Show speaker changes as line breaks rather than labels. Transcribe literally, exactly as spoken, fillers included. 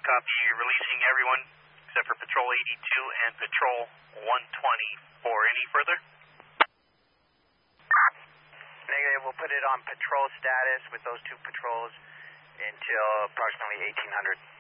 copy. Releasing everyone except for Patrol eighty-two and Patrol one twenty. For any further?
Negative. We'll put it on patrol status with those two patrols until approximately eighteen hundred.